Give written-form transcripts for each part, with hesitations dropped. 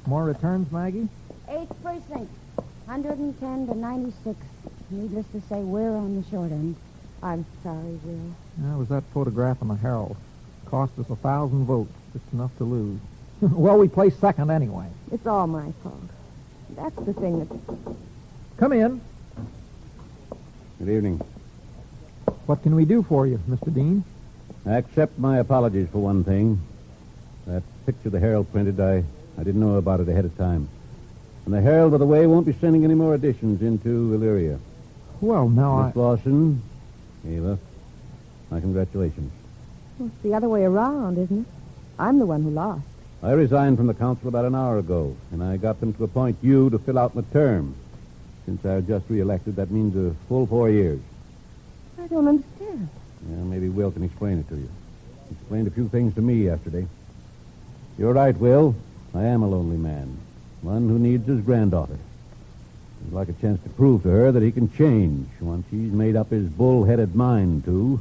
More returns, Maggie? 8th precinct, 110 to 96. Needless to say, we're on the short end. I'm sorry, Will. That was that photograph in the Herald. Cost us 1,000 votes, just enough to lose. Well, we placed second anyway. It's all my fault. That's the thing that... Come in. Good evening. What can we do for you, Mr. Dean? Accept my apologies for one thing. That picture the Herald printed, I didn't know about it ahead of time. And the Herald, by the way, won't be sending any more editions into Illyria. Well, now Miss Lawson, Ava, my congratulations. Well, it's the other way around, isn't it? I'm the one who lost. I resigned from the council about an hour ago, and I got them to appoint you to fill out my term. Since I was just reelected, that means a full 4 years. I don't understand. Yeah, maybe Will can explain it to you. He explained a few things to me yesterday. You're right, Will. I am a lonely man. One who needs his granddaughter. I'd like a chance to prove to her that he can change once he's made up his bull-headed mind to.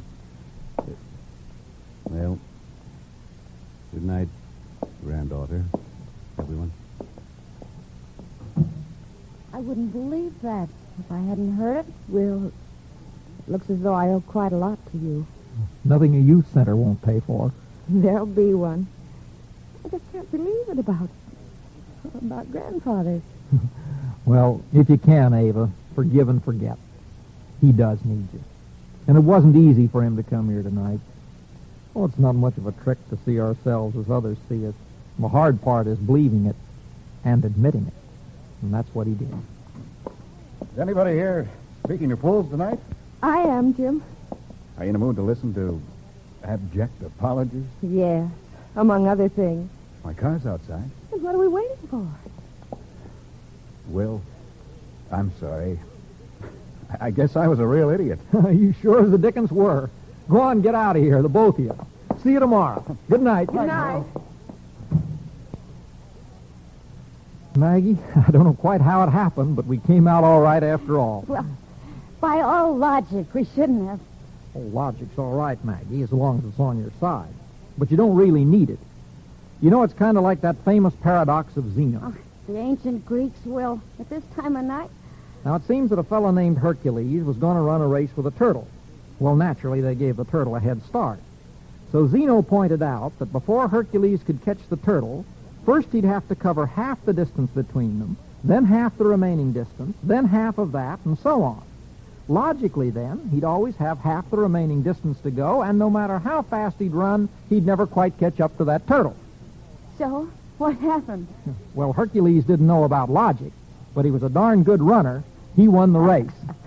Well, good night, granddaughter, everyone. I wouldn't believe that if I hadn't heard it. Will, it looks as though I owe quite a lot to you. nothing a youth center won't pay for. There'll be one. I just can't believe it about Grandfather. Well, if you can, Ava, forgive and forget. He does need you. And it wasn't easy for him to come here tonight. Oh, it's not much of a trick to see ourselves as others see us. The hard part is believing it and admitting it. And that's what he did. Is anybody here speaking your pools tonight? I am, Jim. Are you in the mood to listen to abject apologies? Yes, among other things. My car's outside. And what are we waiting for? Will, I'm sorry. I guess I was a real idiot. You sure as the dickens were. Go on, get out of here, the both of you. See you tomorrow. Good night. Good night. Maggie, I don't know quite how it happened, but we came out all right after all. Well, by all logic, we shouldn't have. Oh, logic's all right, Maggie, as long as it's on your side. But you don't really need it. You know, it's kind of like that famous paradox of Zeno. Oh, the ancient Greeks, Will, at this time of night. Now, it seems that a fellow named Hercules was going to run a race with a turtle. Well, naturally, they gave the turtle a head start. So Zeno pointed out that before Hercules could catch the turtle, first he'd have to cover half the distance between them, then half the remaining distance, then half of that, and so on. Logically, then, he'd always have half the remaining distance to go, and no matter how fast he'd run, he'd never quite catch up to that turtle. So, what happened? Well, Hercules didn't know about logic, but he was a darn good runner. He won the race.